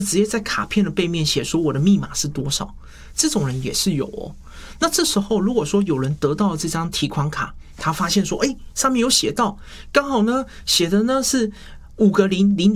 直接在卡片的背面写说我的密码是多少，这种人也是有哦。那这时候如果说有人得到这张提款卡，他发现说上面有写到，刚好呢写的呢是5个000